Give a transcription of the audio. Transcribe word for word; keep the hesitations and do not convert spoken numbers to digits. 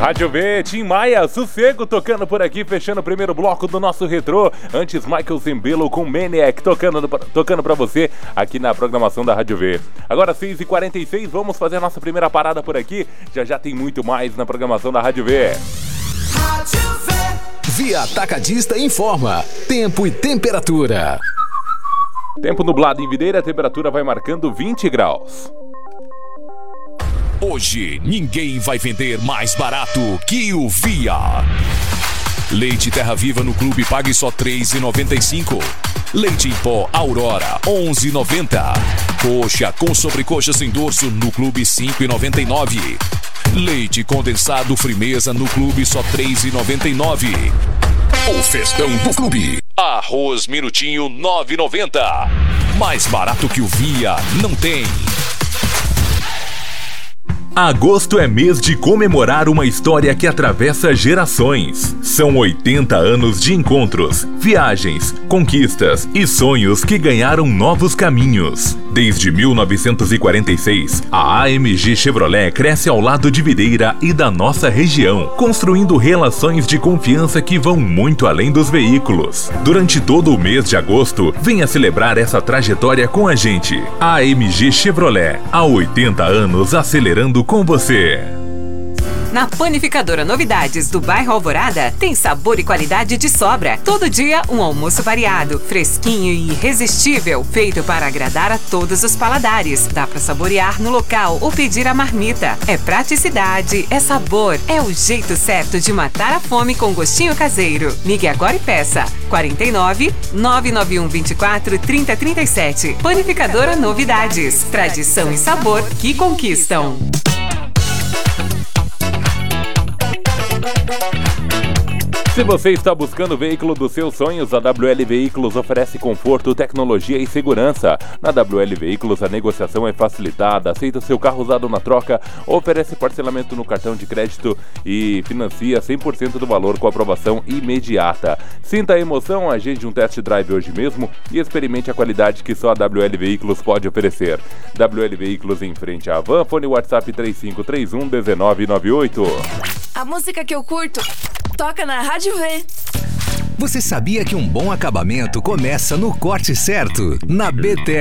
Rádio V, Tim Maia, Sossego tocando por aqui, fechando o primeiro bloco do nosso retrô. Antes, Michael Zembello com Maniac tocando, tocando pra você aqui na programação da Rádio V. Agora, seis e quarenta e seis, vamos fazer a nossa primeira parada por aqui. Já já tem muito mais na programação da Rádio V. Rádio V. Via Atacadista informa tempo e temperatura. Tempo nublado em Videira, a temperatura vai marcando vinte graus. Hoje, ninguém vai vender mais barato que o Via. Leite Terra Viva no Clube pague só três reais e noventa e cinco centavos. Leite em pó Aurora, onze reais e noventa centavos. Coxa com sobrecoxa sem dorso no Clube, cinco reais e noventa e nove centavos. Leite condensado Frimeza no Clube, só três reais e noventa e nove centavos. O festão do Clube. Arroz Minutinho, nove reais e noventa centavos. Mais barato que o Via, não tem. Agosto é mês de comemorar uma história que atravessa gerações. São oitenta anos de encontros, viagens, conquistas e sonhos que ganharam novos caminhos. Desde mil novecentos e quarenta e seis, a A M G Chevrolet cresce ao lado de Videira e da nossa região, construindo relações de confiança que vão muito além dos veículos. Durante todo o mês de agosto, venha celebrar essa trajetória com a gente. A M G Chevrolet, há oitenta anos acelerando com você. Na Panificadora Novidades do bairro Alvorada, tem sabor e qualidade de sobra. Todo dia, um almoço variado, fresquinho e irresistível, feito para agradar a todos os paladares. Dá para saborear no local ou pedir a marmita. É praticidade, é sabor, é o jeito certo de matar a fome com gostinho caseiro. Ligue agora e peça. quarenta e nove, nove nove um, vinte e quatro, trinta, trinta e sete. Panificadora Novidades. Tradição e sabor que conquistam. Se você está buscando o veículo dos seus sonhos, a W L Veículos oferece conforto, tecnologia e segurança. Na W L Veículos a negociação é facilitada, aceita seu carro usado na troca, oferece parcelamento no cartão de crédito e financia cem por cento do valor com aprovação imediata. Sinta a emoção, agende um test drive hoje mesmo e experimente a qualidade que só a W L Veículos pode oferecer. W L Veículos em frente à Van, fone WhatsApp três cinco três um, um nove nove oito. A música que eu curto toca na Rádio V. Você sabia que um bom acabamento começa no corte certo? Na B T